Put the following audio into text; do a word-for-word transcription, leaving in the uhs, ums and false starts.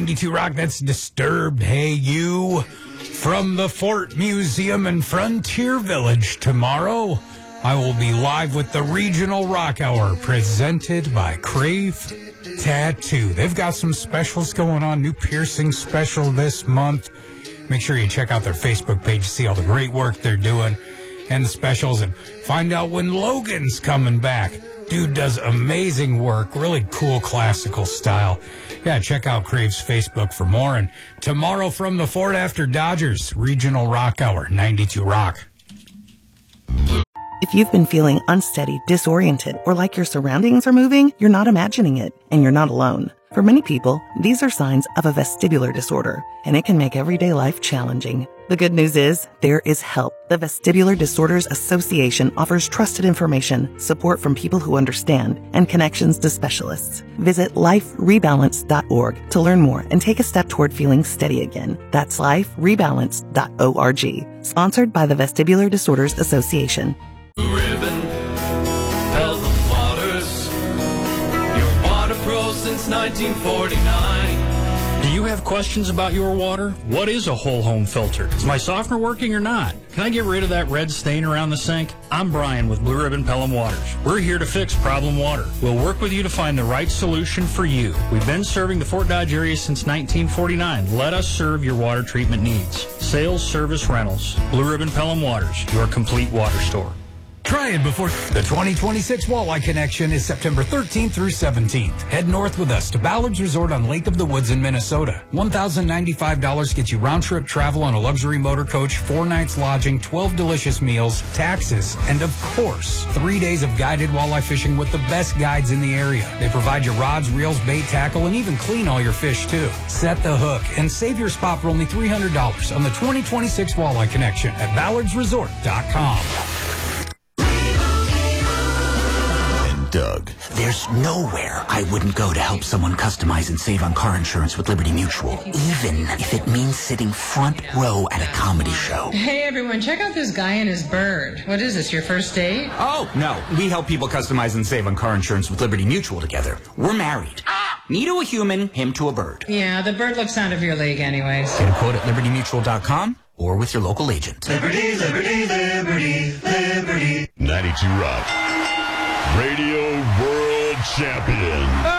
ninety-two Rock, that's Disturbed. Hey, you. From the Fort Museum in Frontier Village tomorrow, I will be live with the Regional Rock Hour presented by Crave Tattoo. They've got some specials going on, new piercing special this month. Make sure you check out their Facebook page to see all the great work they're doing and the specials, and find out when Logan's coming back. Dude does amazing work, really cool classical style. Yeah, check out Crave's Facebook for more. And tomorrow from the Fort after Dodgers, Regional Rock Hour, ninety-two Rock. If you've been feeling unsteady, disoriented, or like your surroundings are moving, you're not imagining it, and you're not alone. For many people, these are signs of a vestibular disorder, and it can make everyday life challenging. The good news is, there is help. The Vestibular Disorders Association offers trusted information, support from people who understand, and connections to specialists. Visit life rebalance dot org to learn more and take a step toward feeling steady again. That's life rebalance dot org. Sponsored by the Vestibular Disorders Association. Ribbon, Pelham Waters, your water pro since nineteen forty-nine. Do you have questions about your water? What is a whole home filter? Is my softener working or not? Can I get rid of that red stain around the sink? I'm Brian with Blue Ribbon Pelham Waters. We're here to fix problem water. We'll work with you to find the right solution for you. We've been serving the Fort Dodge area since nineteen forty-nine. Let us serve your water treatment needs. Sales, service, rentals. Blue Ribbon Pelham Waters, your complete water store. Try it before the twenty twenty-six Walleye Connection is September thirteenth through seventeenth. Head north with us to Ballard's Resort on Lake of the Woods in Minnesota. one thousand ninety-five dollars gets you round-trip travel on a luxury motor coach, four nights lodging, twelve delicious meals, taxes, and of course, three days of guided walleye fishing with the best guides in the area. They provide you rods, reels, bait, tackle, and even clean all your fish too. Set the hook and save your spot for only three hundred dollars on the twenty twenty-six Walleye Connection at ballards resort dot com. Doug. There's nowhere I wouldn't go to help someone customize and save on car insurance with Liberty Mutual, even if it means sitting front row at a comedy show. Hey everyone, check out this guy and his bird. What is this, your first date? Oh, no. We help people customize and save on car insurance with Liberty Mutual together. We're married. Me to a human, him to a bird. Yeah, the bird looks out of your league anyways. Get a quote at liberty mutual dot com or with your local agent. Liberty, liberty, liberty, liberty. ninety-two Rock. Radio World Champion.